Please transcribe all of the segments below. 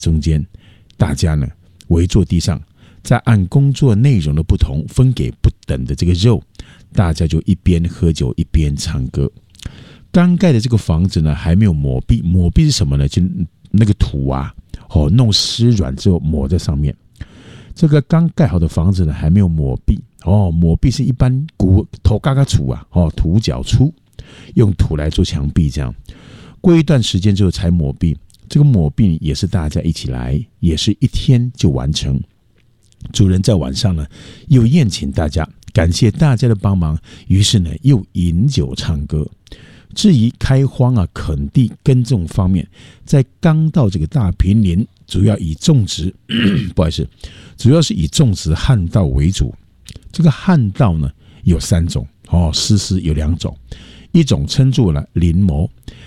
中间，大家呢围坐地上，再按工作内容的不同分给不等的这个肉，大家就一边喝酒一边唱歌。刚盖的这个房子呢还没有抹壁，抹壁是什么呢？就那个土啊，弄湿软之后抹在上面。这个刚盖好的房子呢还没有抹壁，抹壁是一般头嘎嘎土啊，土脚粗，用土来做墙壁这样。过一段时间之后才抹壁，这个抹壁也是大家一起来，也是一天就完成。主人在晚上呢又宴请大家，感谢大家的帮忙，于是呢又饮酒唱歌。至于开荒啊、垦地、耕种方面，在刚到这个大坪林，主要以种植不好意思，主要是以种植旱稻为主。这个旱稻呢有3种，丝丝有2种，一种称作了林蘑，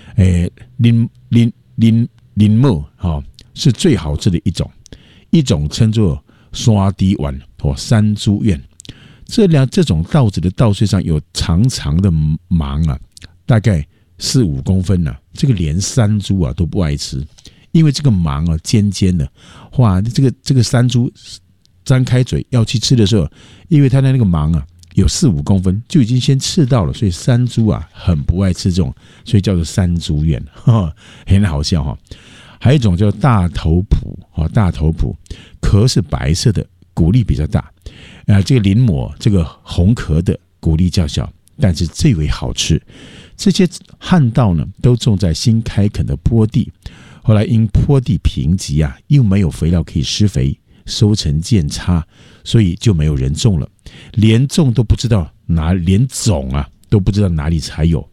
林蘑是最好吃的一种，一种称作沙滴丸山猪院。这种稻子的稻穗上有长长的芒啊，大概4-5公分啊，这个连山猪啊都不爱吃，因为这个芒啊尖尖的，哇，这个山猪张开嘴要去吃的时候，因为它的那个芒啊有4-5公分，就已经先刺到了，所以山猪啊很不爱吃这种，所以叫做山猪院，很好笑哈。还有一种叫大头脯，大头脯壳是白色的，谷粒比较大，这个林蘑这个红壳的谷粒较小，但是最为好吃。这些旱稻呢都种在新开垦的坡地，后来因坡地贫瘠啊，又没有肥料可以施肥，收成渐差，所以就没有人种了，连种都不知道连种啊都不知道哪里才有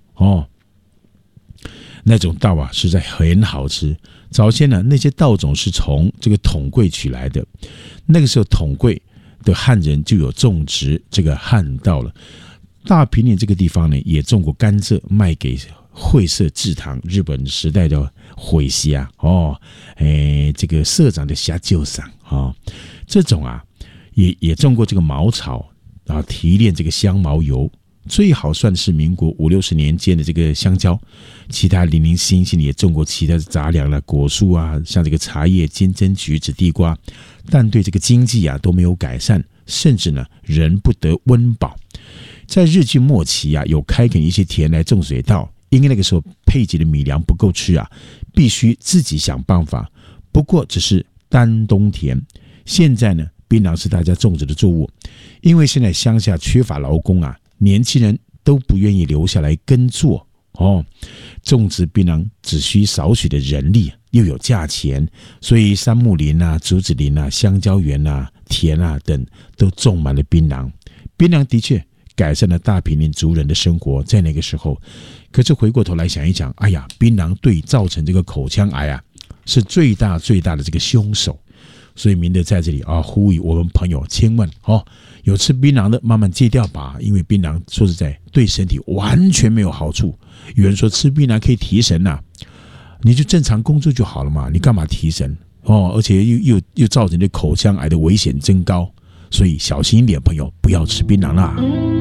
那种稻啊实在很好吃。早先呢那些稻种是从这个统贵取来的，那个时候统贵的汉人就有种植这个旱稻了。大坪林这个地方呢也种过甘蔗，卖给会社制糖，日本时代的会社这个社长的下酒上这种啊也种过这个茅草啊，提炼这个香茅油。最好算是民国50-60年间的这个香蕉，其他零零星星也种过其他的杂粮啦、果树啊，像这个茶叶、金针、橘子、地瓜，但对这个经济啊都没有改善，甚至呢人不得温饱。在日据末期啊，有开垦一些田来种水稻，因为那个时候配给的米粮不够吃啊，必须自己想办法。不过只是单冬田，现在呢，槟榔是大家种植的作物，因为现在乡下缺乏劳工啊。年轻人都不愿意留下来耕作种植槟榔只需少许的人力，又有价钱，所以杉木林啊、竹子林啊、香蕉园啊、田啊等都种满了槟榔。槟榔的确改善了大坪林族人的生活，在那个时候。可是回过头来想一想，哎呀，槟榔对造成这个口腔癌啊，是最大的这个凶手。所以明德在这里呼吁我们朋友千万有吃槟榔的慢慢戒掉吧，因为槟榔说实在对身体完全没有好处。有人说吃槟榔可以提神啊，你就正常工作就好了嘛，你干嘛提神而且又造成这口腔癌的危险增高，所以小心一点，朋友不要吃槟榔啦。